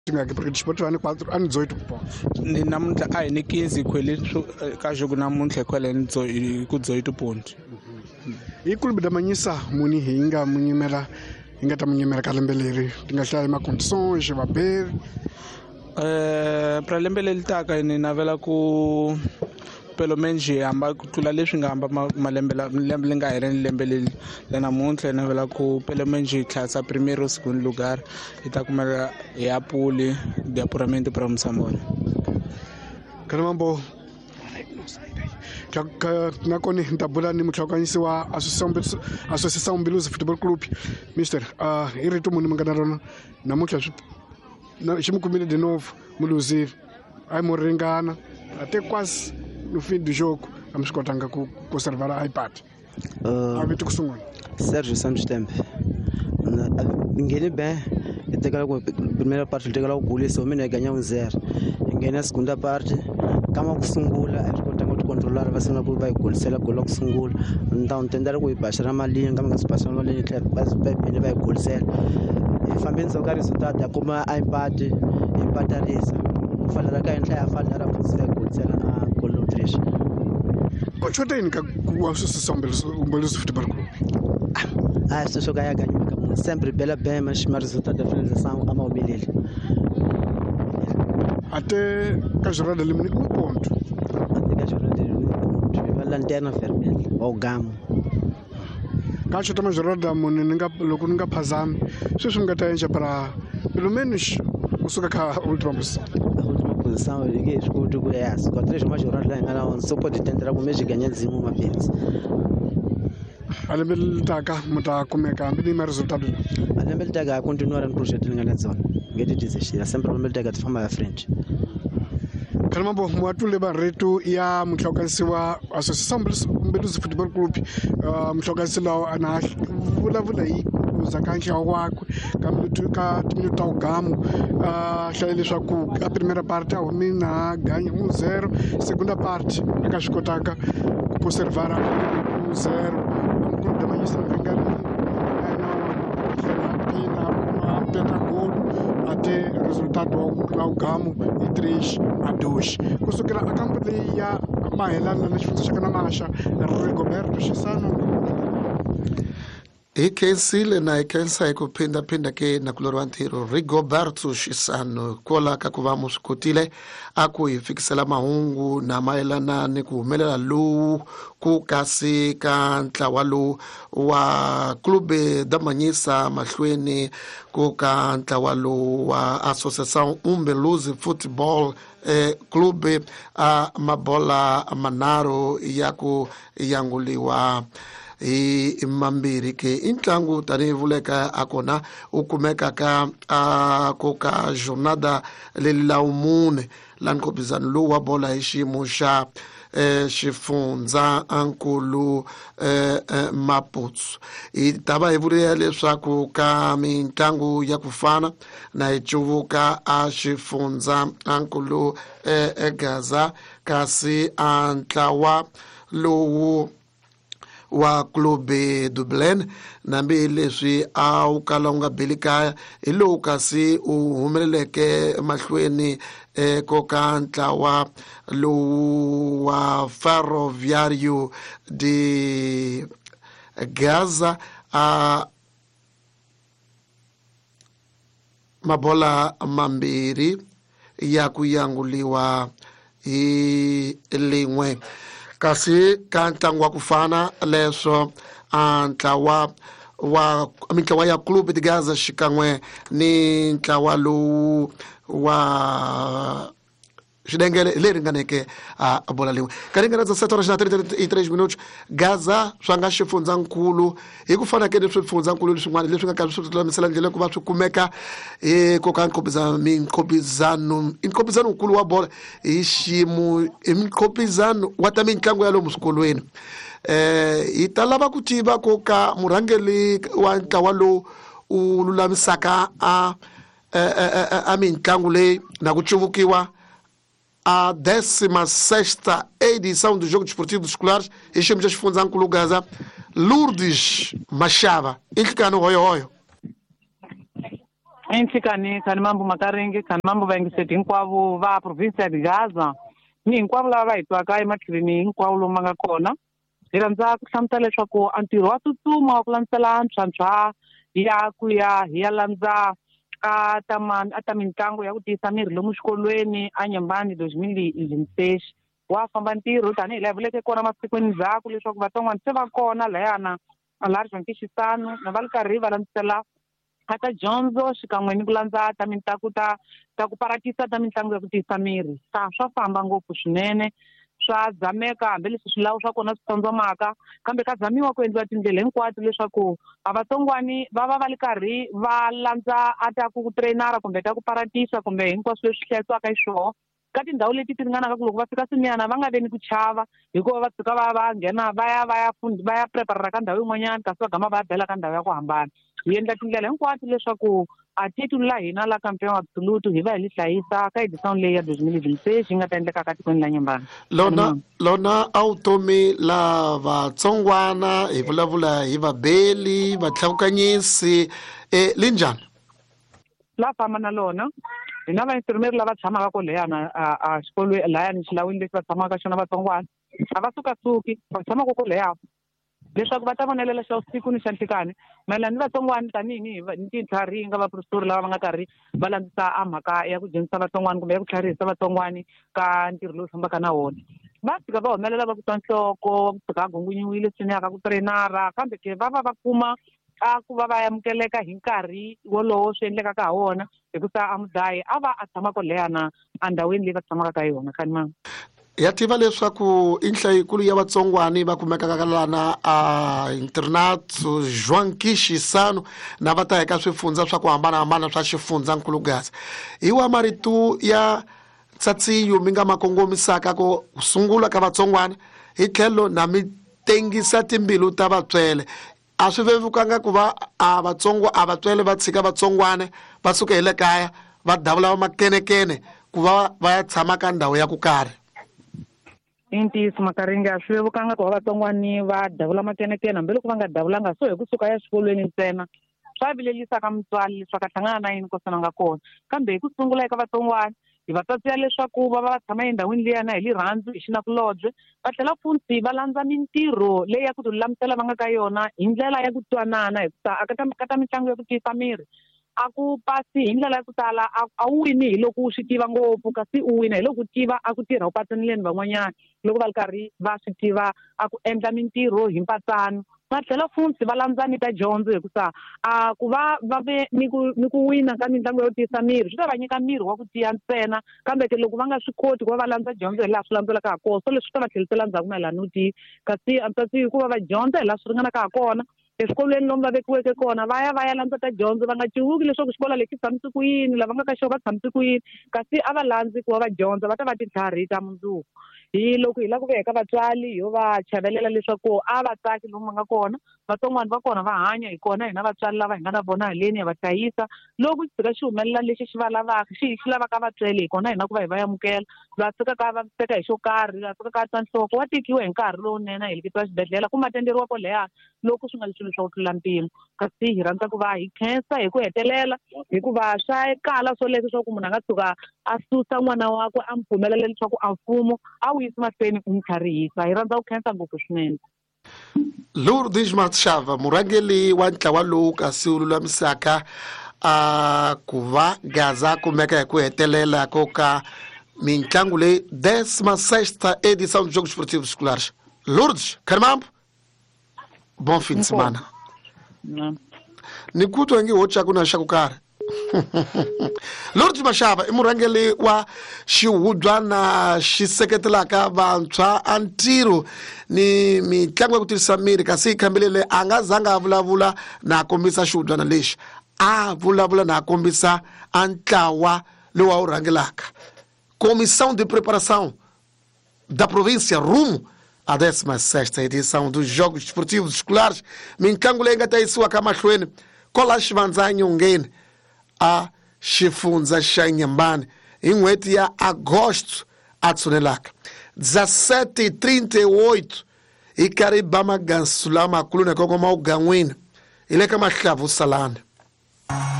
porque desportivo ano 4 ano 18 pontos. Ni namuntlha a hi ni 15 khwele ka jogo namuntlha khwele ni ku 18 pontos. Hi clube da Manyisa muni hi nga munyimela hi nga ta munyimela ka lembe leri ti nga hlaya condições va beri. Pra lembe leri taka ni navela ku pelo menos hamba ku tlula leswi nga hamba malembe li nga herini lembe leri namuntlha ni navela ku pelo menos tlhasa primeiro segundo lugar hi ta kumela hi apuli de apuramento para Msambona. Kana mambo nakoni ntabula ni mutlhakanyisi wa Associação Mbiluzi Football Club Mr. Hi rito muni mangana rona namuntlha ximukumile de novo muluzile ai mo ringana até quase no fim do jogo vamos kotanga ku conservar a iPad. Avito kusungula Sérgio Santos Tempe. Ngene bem, até a primeira parte até o gol só me ganhar 0. Ngene a segunda parte, kama kusungula a gente kotanga controlar vai ser na vai gol, se ela gol kusungula. Então tentar ku baixar a malinha, kama que passar a malinha vai gol ser. Fambeni soka resultado como a empate empatariza. Falara ka enhla ya falara futhi gol a gol 3. Kochoteni ka ku Associação Mbiluzi Football Club. Isso só ganha ganho, sempre bela bem, mas resultado da finalização a maubilele. Até a jornada elimina ponto. Até a jornada elimina ponto. Vai lanterna vermelha ou gamo. Kacho tama jornada muni ninga loko ninga phazami. Sweswi nga ta endla para pelo menos kusuka ka última posição. A última posição eu liguei escuto com essa. Com 3 mais jornada lá engana só pode tentar com mês ganhar uma vez. Alembe litaka muta kumeka mbini ma resultado. Alembe litaka continuar no projeto ngana zona. Ngeti desistir, sempre alembe litaka tfamba ya frente. Kalmambo mwatule baretu ya mhlokasi wa Associação Mbiluzi Football Club mhlokasi lawo ana vulavula hi uzakansha wakwe ka minuta ugamo hlaya leswaku a primeira parte a humi na ganha 1-0, segunda parte aka swi kotaka ku conservar 1-0. Clube da Manyisa vingani na pena gol até resultado lá o gamo e 3-2. Kusukela a campo leyi ya mahelana na xifundza xa kana maxa Rigoberto Chisano ikensile na ikensa ikuphinda ke nakulorwa ntirho Rigoberto Chisano kola ka ku va muswikotile a ku hi fikisela mahungu na mayelana ni ku humelela lowu ku kasi ka ntlawa lowu wa Clube da Manyisa mahlweni ku ka ntlawa lowu wa Associação Mbiluzi Football Clube a mabola manaro ya ku yanguliwa hi mambirhi ke intlangu tanihi vuleka a kona u kumeka ka ku ka jornada leyi lawumune la nkhophizano lowu wa bola hi xiyimo xa xifundzankulu Maputsu. Hi ta va hi vurile leswaku ka mitlangu ya ku fana na hi cuvuka a xifundzankulu Gaza kasi a ntlawa lowu wa Clube Dublin nambi leswi a wu kala wu nga beli kaya hi lowu kasi u humeleleke mahlweni ko ka ntlawa lowu wa Ferroviário de Gaza a mabola mambirhi ya ku yanguliwa hi lin'we. Kasi ka ntlangu wa ku fana leswo a ntlawa mitlawa ya Clube de Gaza xikan'we ni ntlawa lowu wa xidengele leri ringaneke a bola leyi ka ringana za 7:33 minutos. Gaza swa nga xifundzankulu hi ku fana ke ni swifundzankulu leswin'wana leswi nga ka swi lulamisela ndlela ku va swi kumeka ko ka nkhopizano nkulu wa bola hi xiyimo hi mkhopizano wa ta mitlangu ya lomu swikolweni. Hi ta lava ku tiva ko ka murhangeli wa ntlawa lowu u lulamisaka a mitlangu leyi na ku cuvukiwa a 16ª edição do Jogo Desportivo dos Escolares e xiyimo xa xifundzankulu Gaza, Lourdes Machava. Inclicano hoyo. Kani mambo Makaringi, kani mambo vaingiseti hinkwavo va province ya Gaza. Ni hinkwavo lava va hi twaka ematlhelweni hinkwavo lomu ma nga kona. Hi rhandza ku hlamusela leswaku a ntirho wa tsutsuma wa ku landzela ntlhantlha ya ku ya hi ya landza a ta mitlangu ya ku tiyisa miri lomu xikolweni a Nyembani 2026 wa famba ntirho tanihi laha vuleke kona masikwini ndzhaku leswaku vatsongwana se va kona layana laha Xisanu na va ri karhi va landzela ta dyondzo xikan'we ni ku landza ta mitlangu ta ku paratisa ta mitlangu ya ku tiyisa miri swa famba ngopfu swinene swa zameka hambileswi swilawu swa kona swi tsandzamaka kambe ka zamiwa ku endliwa tindlela hinkwato leswaku vatsongwani va va ri karhi va landza ta ku trainara kumbe ta ku paratisa kumbe hinkwaswo leswi hlayisiwaka hi swona ka tindhawu leti ti ringanaka ku loko va fika swin'wana va nga veni ku chava hikuva va tshuka va nghena va ya preparera ka ndhawu yin'wanyana kasi va gama va bela ka ndhawu ya ku hambana hi endla tindlela hinkwato leswaku titulu la hina la campion absolute hi va hi li hlayisa ka edison leyi ya 2026 yi nga ta endleka ka tikweni la Nyembani. Lona a vutomi la vatsongwana hi vulavula hi vabeli vatlhavukanyisi li njhani? La famba na lona hi na vainstrument lava tshamaka ko leyana a xikolweni layani xilawini lexi va tshamaka xona vatsongwana a va sukasuki va tshamaka ko leya leswaku va ta vonelela xa usiku ni xa nhlikani mayelana ni vatsongwana tanihi ni tintlhari nga vaprofesori lava va nga karhi va landzisa a mhaka ya ku dyondzisa vatsongwana kumbe ya ku tlharihisa vatsongwani ka ntirho lowu fambaka na wona va fika va humelela va ku twa nhloko ku fika a gungunyiwile swinene ka ku trainara kambe ke va kuma ku va va amukeleka hi nkarhi wolowo swi endlekaka ha wona hikusa a mudayi a va a tshama ko leyana endhawini leyi va tshamaka ka yona khani mama ya tiva leswaku i nhlahikulu ya vatsongwani va kumekaka lana a internato João Xisano na va ta eka swifundza swa ku hambanahambana swa xifundzankulu Gaza hi wa marito ya tsatsiyo mi nga makongomisaka ku sungula ka vatsongwana hi tlhelo na mi tengisa timbilu ta vatswele a swi vevukanga ku va a vatswele va tshika vatsongwana va suka hi le kaya va davula makenekene ku va ya tshama ka ndhawu ya ku karhi Inti Makaringi a swi vevukanga ku va vatsongwani va davula makenekene hambiloko va nga davulanga so hi kusuka ya xikolweni ntsena swa vilelisa ka mutswari leswaku a hlangana na yini kosana nga kona kambe hi ku sungula eka vatsongwani hi va tsatsiya leswaku va va tshama endhawini liyana hi lirhandzu hi xinakulobye va tlhela futhi va landza mintirho leyi ya ku tilulamisela va nga ka yona hi ndlela ya ku twanana hikusa ka ta mitlangu ya ku tiyisa miri a ku pasi hi ndlela ya ku tala a wu wini hi loko u swi tiva ngopfu kasi u wina hi loko u tiva a ku tirha u patsanileni van'wanyana loko va ri karhi va swi tiva a ku endla mintirho hi mpatsano va tlhela futhi va landza ni ta dyondzo hikusa ku va ve ni ku wina ka mitlangu yo tiyisa miri swi ta va nyika miri wa ku tiya ntsena kambe ke loko va nga swi koti ku va va landza dyondzo hi laha swi landzelaka ha kona so leswi swi ta va tlherisela ndzhaku mayelana no tiyi kasi a tsatsi hikuva va dyondza hi laha swi ringanaka ha kona eswikolweni lomu va vekiweke kona va ya landza ta dyondzo va nga civuki leswaku xikola lexi tshamise ku yini lava nga ka xona va tshamise ku yini kasi a va landzi ku va va dyondza va ta va titlhari ta mundzuku hi loko hi lava ku veka vatswali yo va chavelela leswaku a va tsaki lomu va nga kona vatsongwani va kona va hanya hi kona hi na vatswali lava hi nga na vona haleni ya va hlayisa loko xi tshuka xi humelela lexi xi va lavaka xi lavaka vatswele hi kona hi na ku va hi va amukela va tshukaka va teka hi xo karhi va tshukaka twa nhloko wa tekiwa hi nkarhi lowunene a heleketiwa xibedhlele ku matenderiwa ko leha loko swi nga ri swilo swa ku tlula mpimo kasi hi rhandza ku va hi khensa hi ku hetelela hikuva swa kala swo leswi swa ku munhu a nga tshuka a susa n'wana wakwe a mi pfumelela leswaku a mfumo a wu yisi mahlweni ku n'wi tlharihisa hi rhandza ku khensa ngopfu swinene Lourdes Matshava murhangeli wa ntlawa lowu kasi wu lulamisaka ku va Gaza kumeka hi ku hetelela ko ka mitlangu leyi 16ª edição dos Jogos Esportivos Escolares. Lourdes, Carmambo, bom fim de semana. Ni kutwa ngi wocha kuna shakukara. Lourdes Matshava i murhangeli wa xihudwa na xiseketelaka vantshwa a ntirho ni mitlangu ya ku tirhisa miri kasi khambelele a nga zanga a vulavula na kombisa xihudwana lexi a vulavula na kombisa a ntlawa lowu a wu rhangelaka comissão de preparação da província rumo à 16ª edição dos Jogos Esportivos Escolares mitlangu leyi nga ta yisiwa ka mahlweni kola Xivandzana Nyongeni a xifundza xa Nyembani hi n'hweti ya agosto a tshunelaka 17:38 hi karhi ba magansu lamakulu na kongoma ugan'wini hi le ka Mahlavu Salani.